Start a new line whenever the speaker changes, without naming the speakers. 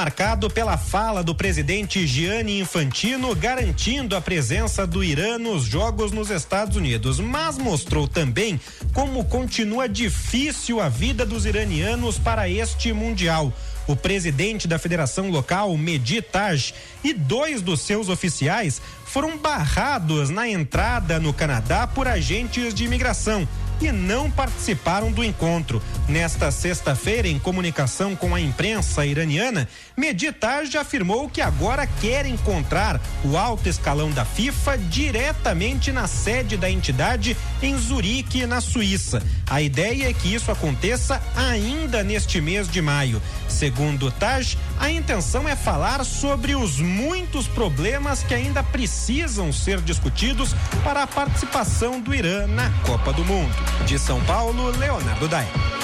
Marcado pela fala do presidente Gianni Infantino, garantindo a presença do Irã nos jogos nos Estados Unidos, mas mostrou também como continua difícil a vida dos iranianos para este Mundial. O presidente da federação local, Mehdi Taj, e 2 dos seus oficiais foram barrados na entrada no Canadá por agentes de imigração e não participaram do encontro. Nesta sexta-feira, em comunicação com a imprensa iraniana, Mehdi Taj afirmou que agora quer encontrar o alto escalão da FIFA diretamente na sede da entidade em Zurique, na Suíça. A ideia é que isso aconteça ainda neste mês de maio. Segundo Taj, a intenção é falar sobre os muitos problemas que ainda precisam ser discutidos para a participação do Irã na Copa do Mundo. De São Paulo, Leonardo Daer.